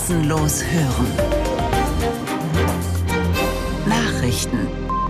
Grenzenlos hören. Nachrichten.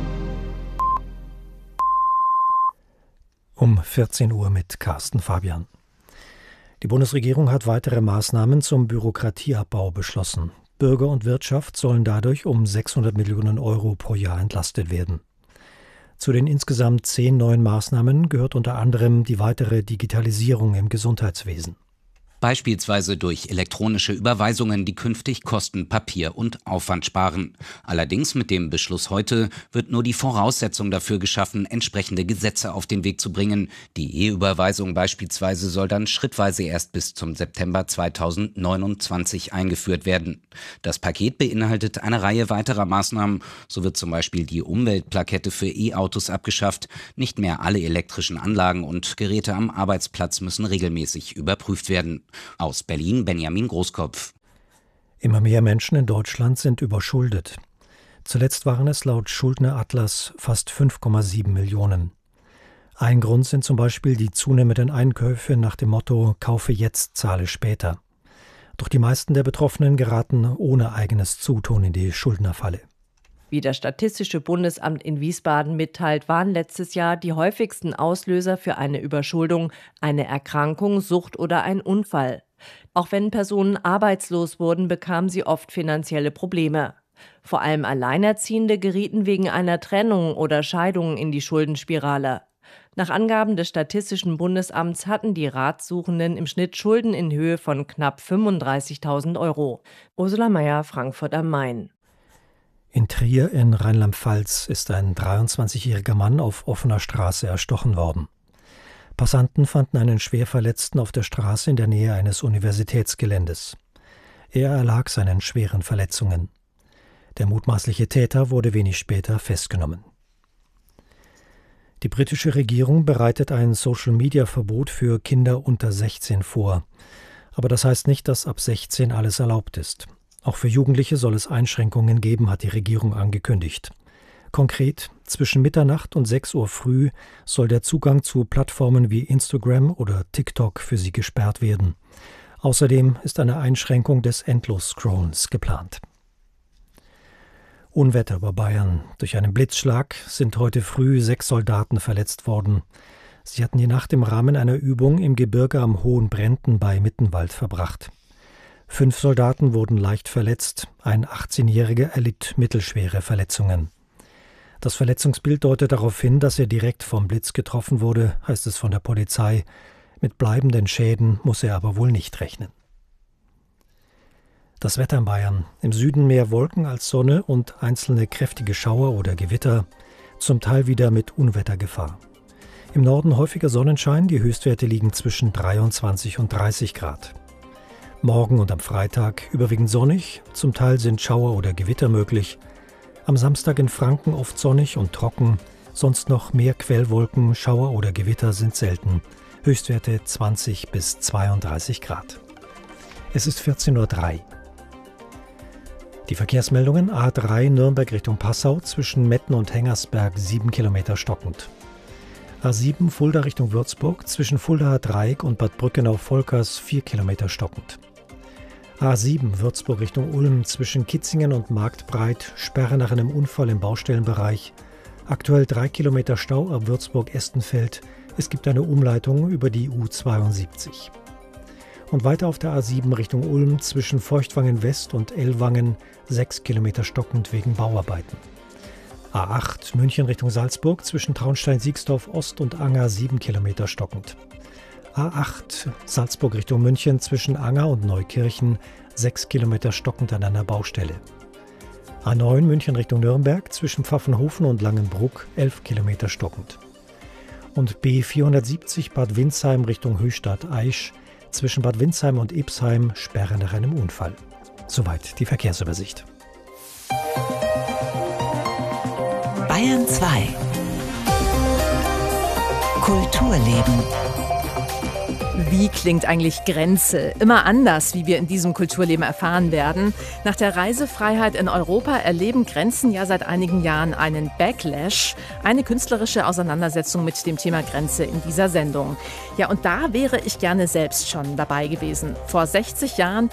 Um 14 Uhr mit Carsten Fabian. Die Bundesregierung hat weitere Maßnahmen zum Bürokratieabbau beschlossen. Bürger und Wirtschaft sollen dadurch um 600 Millionen Euro pro Jahr entlastet werden. Zu den insgesamt 10 neuen Maßnahmen gehört unter anderem die weitere Digitalisierung im Gesundheitswesen. Beispielsweise durch elektronische Überweisungen, die künftig Kosten, Papier und Aufwand sparen. Allerdings mit dem Beschluss heute wird nur die Voraussetzung dafür geschaffen, entsprechende Gesetze auf den Weg zu bringen. Die E-Überweisung beispielsweise soll dann schrittweise erst bis zum September 2029 eingeführt werden. Das Paket beinhaltet eine Reihe weiterer Maßnahmen. So wird zum Beispiel die Umweltplakette für E-Autos abgeschafft. Nicht mehr alle elektrischen Anlagen und Geräte am Arbeitsplatz müssen regelmäßig überprüft werden. Aus Berlin Benjamin Großkopf. Immer mehr Menschen in Deutschland sind überschuldet. Zuletzt waren es laut Schuldneratlas fast 5,7 Millionen. Ein Grund sind zum Beispiel die zunehmenden Einkäufe nach dem Motto »Kaufe jetzt, zahle später«. Doch die meisten der Betroffenen geraten ohne eigenes Zutun in die Schuldnerfalle. Wie das Statistische Bundesamt in Wiesbaden mitteilt, waren letztes Jahr die häufigsten Auslöser für eine Überschuldung eine Erkrankung, Sucht oder ein Unfall. Auch wenn Personen arbeitslos wurden, bekamen sie oft finanzielle Probleme. Vor allem Alleinerziehende gerieten wegen einer Trennung oder Scheidung in die Schuldenspirale. Nach Angaben des Statistischen Bundesamts hatten die Ratsuchenden im Schnitt Schulden in Höhe von knapp 35.000 Euro. Ursula Meyer, Frankfurt am Main. In Trier in Rheinland-Pfalz ist ein 23-jähriger Mann auf offener Straße erstochen worden. Passanten fanden einen Schwerverletzten auf der Straße in der Nähe eines Universitätsgeländes. Er erlag seinen schweren Verletzungen. Der mutmaßliche Täter wurde wenig später festgenommen. Die britische Regierung bereitet ein Social-Media-Verbot für Kinder unter 16 vor. Aber das heißt nicht, dass ab 16 alles erlaubt ist. Auch für Jugendliche soll es Einschränkungen geben, hat die Regierung angekündigt. Konkret, zwischen Mitternacht und 6 Uhr früh soll der Zugang zu Plattformen wie Instagram oder TikTok für sie gesperrt werden. Außerdem ist eine Einschränkung des Endlos-Scrollens geplant. Unwetter über Bayern. Durch einen Blitzschlag sind heute früh 6 Soldaten verletzt worden. Sie hatten die Nacht im Rahmen einer Übung im Gebirge am Hohen Brenten bei Mittenwald verbracht. 5 Soldaten wurden leicht verletzt, ein 18-Jähriger erlitt mittelschwere Verletzungen. Das Verletzungsbild deutet darauf hin, dass er direkt vom Blitz getroffen wurde, heißt es von der Polizei. Mit bleibenden Schäden muss er aber wohl nicht rechnen. Das Wetter in Bayern. Im Süden mehr Wolken als Sonne und einzelne kräftige Schauer oder Gewitter, zum Teil wieder mit Unwettergefahr. Im Norden häufiger Sonnenschein, die Höchstwerte liegen zwischen 23 und 30 Grad. Morgen und am Freitag überwiegend sonnig, zum Teil sind Schauer oder Gewitter möglich. Am Samstag in Franken oft sonnig und trocken, sonst noch mehr Quellwolken, Schauer oder Gewitter sind selten. Höchstwerte 20 bis 32 Grad. Es ist 14:03 Uhr. Die Verkehrsmeldungen: A3 Nürnberg Richtung Passau zwischen Metten und Hengersberg 7 Kilometer stockend. A7 Fulda Richtung Würzburg zwischen Fuldaer Dreieck und Bad Brückenau-Volkers 4 Kilometer stockend. A7 Würzburg Richtung Ulm zwischen Kitzingen und Marktbreit, Sperre nach einem Unfall im Baustellenbereich. Aktuell 3 Kilometer Stau ab Würzburg-Estenfeld. Es gibt eine Umleitung über die U72. Und weiter auf der A7 Richtung Ulm zwischen Feuchtwangen West und Ellwangen 6 Kilometer stockend wegen Bauarbeiten. A8 München Richtung Salzburg zwischen Traunstein-Siegsdorf Ost und Anger 7 Kilometer stockend. A8 Salzburg Richtung München zwischen Anger und Neukirchen 6 Kilometer stockend an einer Baustelle. A9 München Richtung Nürnberg zwischen Pfaffenhofen und Langenbruck 11 Kilometer stockend. Und B470 Bad Windsheim Richtung Höchstadt-Aisch zwischen Bad Windsheim und Ibsheim Sperre nach einem Unfall. Soweit die Verkehrsübersicht. Bayern 2 Kulturleben. Wie klingt eigentlich Grenze? Immer anders, wie wir in diesem Kulturleben erfahren werden. Nach der Reisefreiheit in Europa erleben Grenzen ja seit einigen Jahren einen Backlash. Eine künstlerische Auseinandersetzung mit dem Thema Grenze in dieser Sendung. Ja, und da wäre ich gerne selbst schon dabei gewesen. Vor 60 Jahren